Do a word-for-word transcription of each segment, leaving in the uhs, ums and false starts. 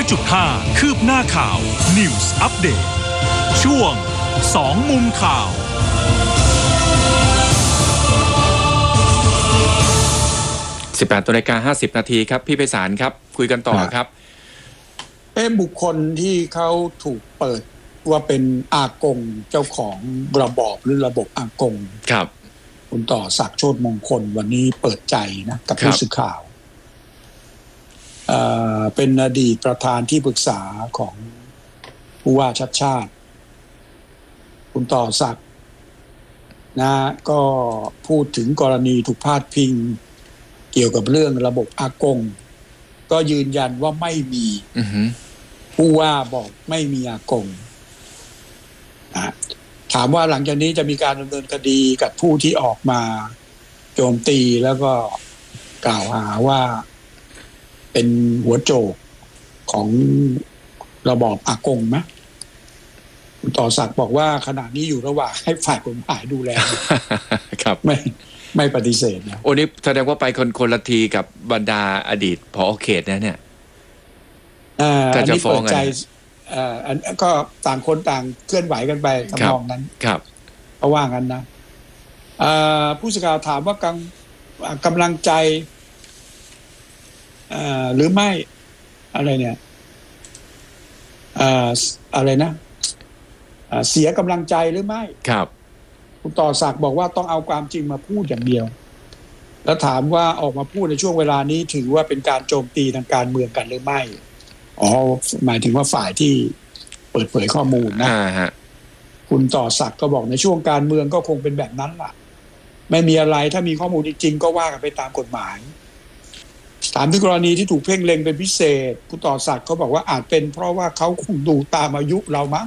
อยจุดห้า คืบหน้าข่าว News Update ช่วงสองมุมข่าวสิบแปดนาฬิกาห้าสิบนาทีครับพี่ไพศาลครับคุยกันต่อครับเอ๊ะบุคคลที่เขาถูกเปิดว่าเป็นอากงเจ้าของระบอบหรือระบบอากงครับคุณต่อศักดิ์โชติมงคลวันนี้เปิดใจนะกับผู้สื่อข่าวเอ่อเป็นอดีตประธานที่ปรึกษาของผู้ว่าชัดชาติคุณต่อศักดิ์นะก็พูดถึงกรณีถูกพาดพิงเกี่ยวกับเรื่องระบบอากงก็ยืนยันว่าไม่มีผู้ว่าบอกไม่มีอากงนะถามว่าหลังจากนี้จะมีการดำเนินคดีกับผู้ที่ออกมาโจมตีแล้วก็กล่าวหาว่าเป็นหัวโจกของระบอบอากงไหมคุณต่อศักดิ์บอกว่าขณะนี้อยู่ระหว่างให้ฝ่ายกฎหมายดูแลครับไม่ไม่ปฏิเสธนะโอ้นี่แสดงว่าไปคนคนละทีกับบรรดาอดีตผอ.เขตนะเนี่ยก็จะฟ้องกันอันก็ต่างคนต่างเคลื่อนไหวกันไปทำนองนั้นครับเพราะว่างั้นนะผู้สื่อข่าวถามว่ากำกำลังใจหรือไม่อะไรเนี่ยอะไรนะเสียกำลังใจหรือไม่ครับคุณต่อศักดิ์บอกว่าต้องเอาความจริงมาพูดอย่างเดียวแล้วถามว่าออกมาพูดในช่วงเวลานี้ถือว่าเป็นการโจมตีทางการเมืองกันหรือไม่อ๋อหมายถึงว่าฝ่ายที่เปิดเผยข้อมูลนะคุณต่อศักดิ์ก็บอกในช่วงการเมืองก็คงเป็นแบบนั้นล่ะไม่มีอะไรถ้ามีข้อมูลจริงๆก็ว่ากันไปตามกฎหมายถามถึงกรณีที่ถูกเพ่งเล็งเป็นพิเศษคุณต่อศักดิ์เขาบอกว่าอาจเป็นเพราะว่าเขาคงดูตามอายุเรามั้ง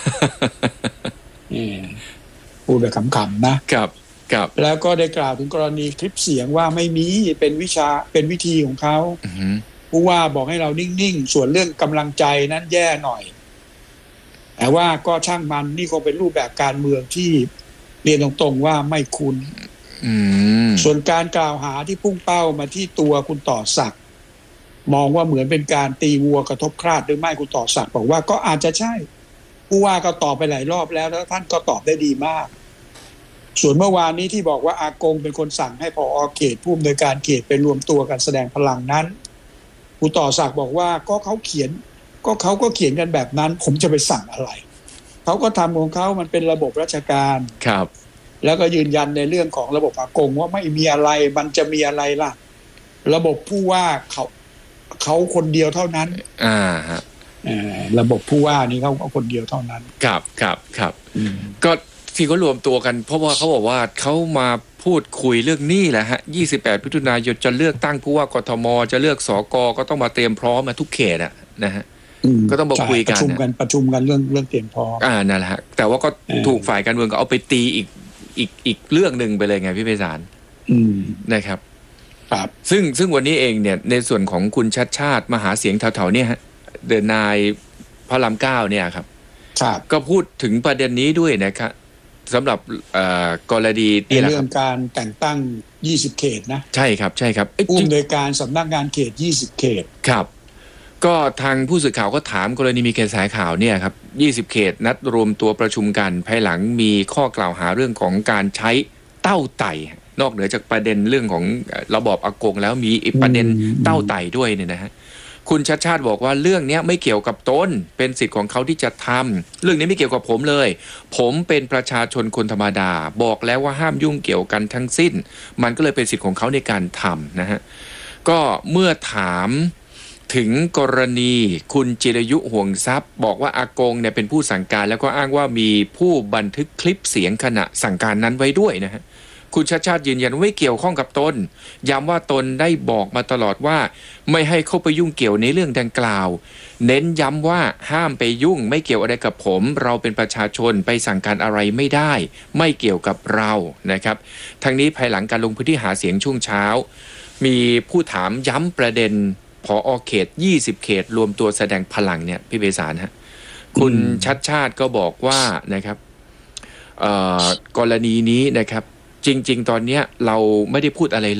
พูดแบบขำๆนะครับครับแล้วก็ได้กล่าวถึงกรณีคลิปเสียงว่าไม่มีเป็นวิชาเป็นวิธีของเขาผู้ว่าบอกให้เรานิ่งๆส่วนเรื่องกำลังใจนั้นแย่หน่อยแต่ว่าก็ช่างมันนี่คงเป็นรูปแบบการเมืองที่เรียนตรงๆว่าไม่คุ้นส่วนการกล่าวหาที่พุ่งเป้ามาที่ตัวคุณต่อศักดิ์มองว่าเหมือนเป็นการตีวัวกระทบคราดหรือไม่คุณต่อศักดิ์บอกว่าก็อาจจะใช่ผู้ว่าก็ตอบไปหลายรอบแล้วแล้วท่านก็ตอบได้ดีมากส่วนเมื่อวานนี้ที่บอกว่าอากงเป็นคนสั่งให้ผอ.เขตผู้อำนวยการเขตไปรวมตัวกันแสดงพลังนั้นคุณต่อศักดิ์บอกว่าก็เขาเขียนก็เขาก็เขียนกันแบบนั้นผมจะไปสั่งอะไรเขาก็ทำของเขามันเป็นระบบราชการครับแล้วก็ยืนยันในเรื่องของระบบอากงว่าไม่มีอะไรมันจะมีอะไรล่ะระบบผู้ว่าเขาเขาคนเดียวเท่านั้นอ่าฮะระบบผู้ว่านี่เขาคนเดียวเท่านั้นครับครับครับก็ที่เขารวมตัวกันเพราะว่าเขาบอกว่าเขามาพูดคุยเรื่องนี้แหละฮะยี่สิบแปดมิถุนายนจะเลือกตั้งผู้ว่ากทมจะเลือกสกก็ต้องมาเตรียมพร้อมมาทุกเขตอ่ะนะฮะก็ต้องมาคุยกันประชุมกันประชุมกันเรื่องเรื่องเตรียมพร้อมอ่านั่นแหละฮะแต่ว่าก็ถูกฝ่ายการเมืองก็เอาไปตีอีกอีกอีกเรื่องนึงไปเลยไงพี่ไพศาลนะครับครับซึ่งซึ่งวันนี้เองเนี่ยในส่วนของคุณชัดชาติมาหาเสียงแถวๆเนี่ยฮะเดินนายพระรามเก้าเนี่ยครับก็พูดถึงประเด็นนี้ด้วยนะครับสำหรับกรณีในเรื่องการแต่งตั้งยี่สิบเขตนะใช่ครับใช่ครับผู้อำนวยการสำนักงานเขตยี่สิบเขตครับก็ทางผู้สื่อข่าวก็ถามกรณีมีกระแสข่าวเนี่ยครับยี่สิบเขตนัดรวมตัวประชุมกันภายหลังมีข้อกล่าวหาเรื่องของการใช้เต้าไต่นอกเหนือจากประเด็นเรื่องของระบอบอากงแล้วมีประเด็นเต้าไต่ด้วยเนี่ยนะฮะคุณชัดชาติบอกว่าเรื่องนี้ไม่เกี่ยวกับตนเป็นสิทธิ์ของเขาที่จะทำเรื่องนี้ไม่เกี่ยวกับผมเลยผมเป็นประชาชนคนธรรมดาบอกแล้วว่าห้ามยุ่งเกี่ยวกันทั้งสิ้นมันก็เลยเป็นสิทธิ์ของเขาในการทำนะฮะก็เมื่อถามถึงกรณีคุณจิรยุห่วงทรัพย์บอกว่าอากงเนี่ยเป็นผู้สั่งการแล้วก็อ้างว่ามีผู้บันทึกคลิปเสียงขณะสั่งการนั้นไว้ด้วยนะฮะคุณชัดชาติยืนยันว่าไม่เกี่ยวข้องกับตนย้ำว่าตนได้บอกมาตลอดว่าไม่ให้เข้าไปยุ่งเกี่ยวในเรื่องดังกล่าวเน้นย้ำว่าห้ามไปยุ่งไม่เกี่ยวอะไรกับผมเราเป็นประชาชนไปสั่งการอะไรไม่ได้ไม่เกี่ยวกับเรานะครับทั้งนี้ภายหลังการลงพื้นที่หาเสียงช่วงเช้ามีผู้ถามย้ำประเด็นผอ.เขตยี่สิบเขตรวมตัวแสดงพลังเนี่ยพี่เบสารฮะคุณชัดชาติก็บอกว่านะครับกรณีนี้นะครับจริงๆตอนนี้เราไม่ได้พูดอะไร